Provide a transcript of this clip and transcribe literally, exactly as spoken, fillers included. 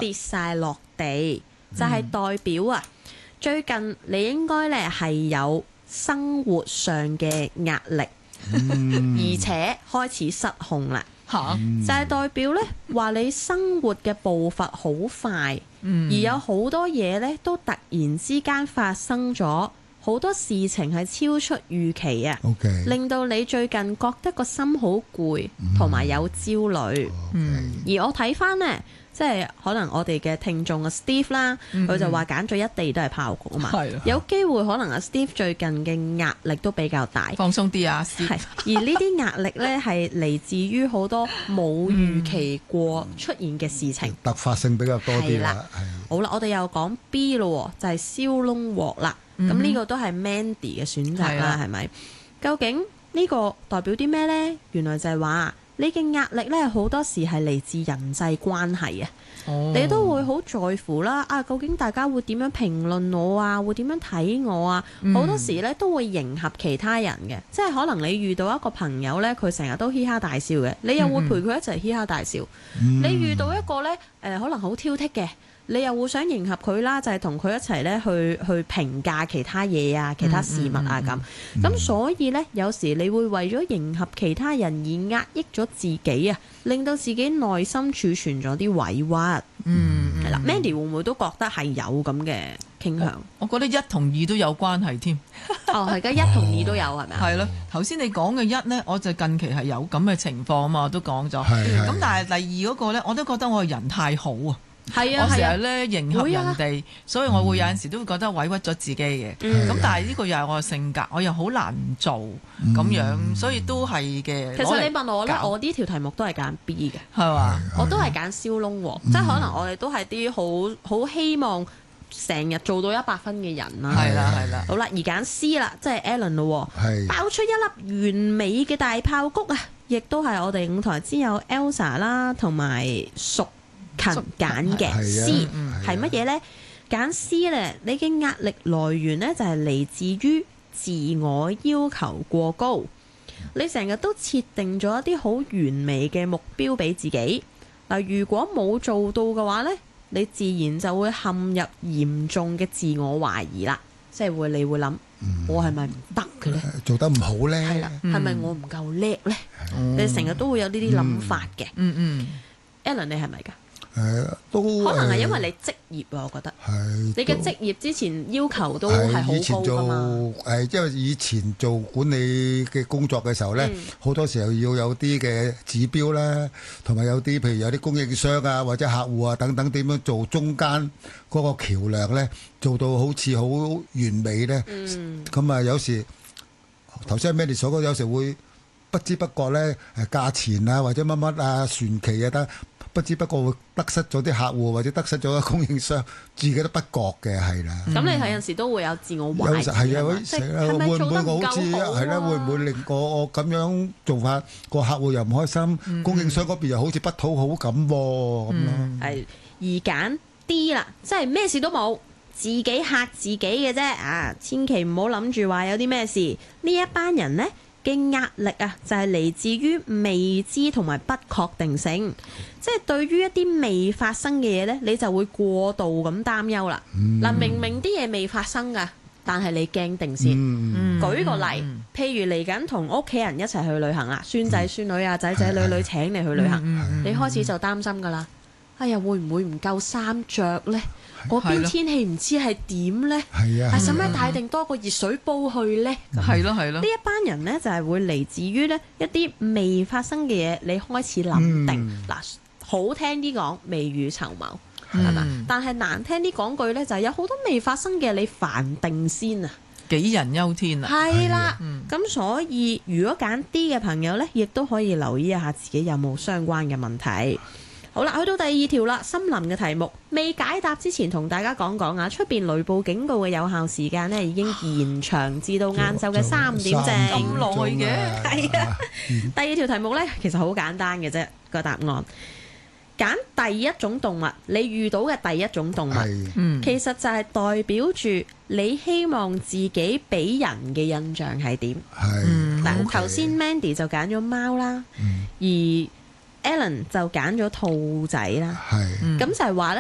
跌晒落地，就係、是、代表啊，最近你應該咧係有生活上嘅壓力， 嗯、 而且開始失控啦。 嚇、 嗯，就係代表咧話你生活嘅步伐好快，嗯、而有好多嘢咧都突然之間發生咗。好多事情係超出預期啊，okay. 令到你最近覺得個心好攰，同埋有焦慮。嗯，而我睇翻呢，即係可能我哋嘅聽眾啊 Steve 啦，佢、嗯、就話揀咗一地都係炮局啊嘛。有機會可能啊 Steve 最近嘅壓力都比較大， 放鬆啲啊。係， 而呢啲壓力呢係嚟自於好多冇預期過出現嘅事情， 嗯、突發性比較多啲啦。 好啦，我哋又講 B 咯，就係燒窿鑊啦。咁呢個都係 Mandy 嘅選擇啦，係咪？究竟呢個代表啲咩呢？原來就係話你嘅壓力呢，好多時係嚟自人際關係啊。哦、你都會好在乎啦。啊，究竟大家會點樣評論我啊？會點樣睇我啊？好、嗯、多時呢都會迎合其他人嘅，即係可能你遇到一個朋友呢，佢成日都嘻哈大笑嘅，你又會陪佢一齊嘻哈大笑。嗯、你遇到一個呢，誒、呃，可能好挑剔嘅。你又會想迎合佢啦，就係同佢一齊咧去去評價其他嘢啊、其他事物啊咁。咁、嗯嗯、所以咧，有時你會為咗迎合其他人而壓抑咗自己啊，令到自己內心儲存咗啲委屈。嗯，係啦。Mandy 會唔會都覺得係有咁嘅傾向？ 我，我覺得一同二都有關係添。 哦，係㗎，一同二都有係咪啊？ 係咯，頭先你講嘅一呢，我就近期係有咁嘅情況啊嘛，我都講咗。咁、嗯、但係第二嗰個咧，我都覺得我個人太好啊。 係啊， 我成日咧迎合人哋，啊、所以我會有陣時都會覺得委屈咗自己嘅。咁、嗯、但係呢個又係我嘅性格，我又好難唔做咁、嗯、樣，所以都係嘅。 其實你問我咧，我呢條題目都係揀 B 嘅， 係嘛？ 我都係揀燒窿喎，即係可能我哋都係啲好好希望成日做到一百分嘅人啦。 係啦，係啦。 好啦，而揀 C 啦，即係 Alan 咯，爆出一粒完美嘅大炮谷啊！亦都係我哋五台之友 Elsa 啦，同埋熟勤揀嘅 C 係乜嘢呢？揀 C 咧，你嘅壓力來源呢，就係嚟自於自我要求過高，你成日都設定咗一啲好完美嘅目標俾自己。嗱，如果冇做到嘅話呢，你自然就會陷入嚴重嘅自我懷疑啦，即係會你會諗、嗯、我係咪唔得嘅呢？ 做得唔好呢？ 係啦，係咪我唔夠叻呢？嗯、你成日都會有呢啲諗法嘅。嗯嗯 Alan 你係咪㗎？ 誒都可能係因為你職業啊，我覺得係你嘅職業之前要求都係好高㗎嘛。 誒，因為以前做管理嘅工作嘅時候咧，好、嗯、多時候要有啲嘅指標啦，同埋有啲譬如有啲供應商啊或者客戶啊等等，點樣做中間嗰個橋梁咧，做到好似好完美咧。嗯，咁啊有時頭先係 Mandy 所講，有時會不知不覺咧誒價錢啊或者乜乜啊船期啊得。不知不覺會得失咗啲客戶，或者得失咗個供應商，自己都不覺嘅，係啦。咁、 嗯、你係有陣時都會有自我懷疑， 係啊，即係會唔會我好似係啦？會唔會令我我咁樣做法個客戶又唔開心，嗯、供應商嗰邊又好似不討好咁咁咯？ 係而揀 D 啦，即係咩事都冇，自己嚇自己嘅啫啊！千祈唔好諗住話有啲咩事。呢一班人呢嘅壓力啊，就係嚟自於未知同埋不確定性，即係對於一啲未發生嘅嘢呢，你就會過度咁擔憂啦。嗱、嗯，明明啲嘢未發生噶，但係你驚定先。嗯、舉個例，嗯、譬如嚟緊同屋企人一齊去旅行啦，孫仔孫女啊，仔仔女女請你去旅行，嗯、你開始就擔心噶啦。哎呀，會唔會唔夠衫着呢？嗰邊天氣唔知係點呢？係啊，使唔使帶定多個熱水煲去呢？ 係咯係咯，呢一班人呢，就係會嚟自於呢一啲未發生嘅嘢，你開始諗定嗱、嗯，好聽啲講未雨綢繆係嘛？但係難聽啲講句呢，就係有好多未發生嘅，你煩定先啊！ 杞人憂天啊！ 係啦，咁、嗯、所以如果揀 D 嘅朋友呢，亦都可以留意一下自己有冇相關嘅問題。好啦，去到第二條啦，森林嘅題目未解答之前，同大家講講啊，出邊雷暴警告嘅有效時間呢，已經延長至到晏晝嘅三點正， 咁耐嘅， 係啊。第二條題目呢，其實好簡單嘅啫，個答案揀第一種動物，你遇到嘅第一種動物，嗯、其實就係代表住你希望自己俾人嘅印象係點。係嗱，頭先 Mandy 就揀咗貓啦，嗯、而Alan 就揀咗兔仔啦，咁就係話咧。